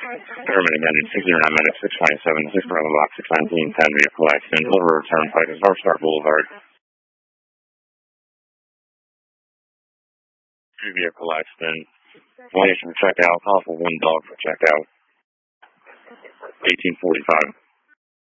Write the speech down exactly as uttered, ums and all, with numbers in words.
Terminating ending six zero nine minutes, six twenty-seven, six Bravo Box, six nineteen, ten vehicle accident, Little River Turnpike, North Star Boulevard. Two vehicle accident, one is for checkout, call for one dog for checkout, eighteen forty-five.